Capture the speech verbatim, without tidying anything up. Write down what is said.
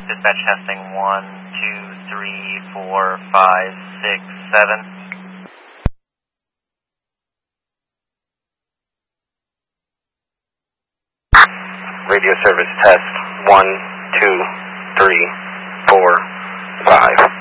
Dispatch testing one, two, three, four, five, six, seven. Radio service test one, two, three, four, five.